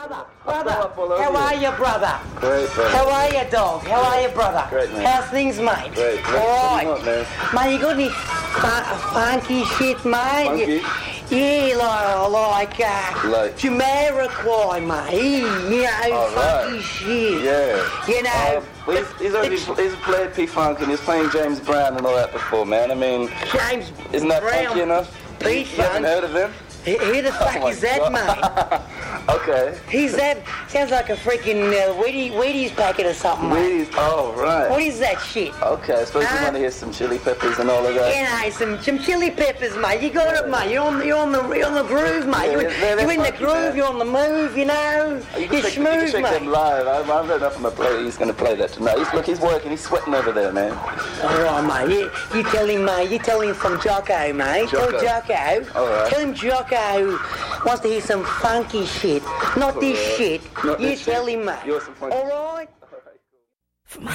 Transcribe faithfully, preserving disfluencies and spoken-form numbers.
Brother, brother, how are you, brother? Great, brother. How are you, dog? How are you, brother? Great, man. How's things, mate? Great. All right. What do you want, man? Mate, you got any fu- funky shit, mate? Funky? You- yeah, like, like, uh, Like? Jamiroquai, mate. You know, All funky right. shit. Yeah. You know, Uh, well, he's, he's already he's played P-Funk and he's playing James Brown and all that before, man. I mean, James isn't that Brown, funky enough? You, you haven't P-Funk. heard of him? Who who the fuck Oh, my is that, God. mate? Okay. He's that, sounds like a freaking uh, Wheaties, Wheaties packet or something, mate. Wheaties. Oh, right. What is that shit? Okay, I suppose you Huh? want to hear some chili peppers and all of that. You know, some, some chili peppers, mate. You got it, mate. You're on, you're on the, you're on the groove, mate. Yeah, you're they're- they're you're in the funky, groove. man. You're on the move. You know. You You're can check, you can smooth, check them mate. live. I've, I've read enough on my plate. He's going to play that tonight. He's, look, he's working. He's sweating over there, man. All right, mate. You, you tell him, mate. You tell him from Jocko, mate. Jocko. Tell Jocko. All right. Tell him Jocko wants to hear some funky shit, not this All right. shit. Not you this tell shit. him, mate. You're some funky- All right.